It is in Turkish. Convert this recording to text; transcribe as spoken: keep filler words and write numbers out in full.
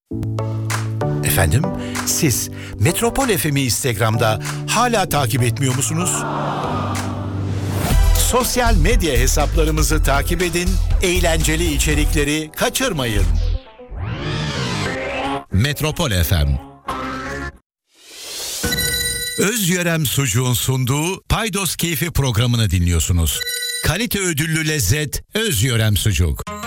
Efendim, siz Metropol F M'i Instagram'da hala takip etmiyor musunuz? Sosyal medya hesaplarımızı takip edin, eğlenceli içerikleri kaçırmayın. Metropol F M. Özyörem Sucuğun sunduğu Paydos Keyfi programını dinliyorsunuz. Kalite ödüllü lezzet Özyörem Sucuk.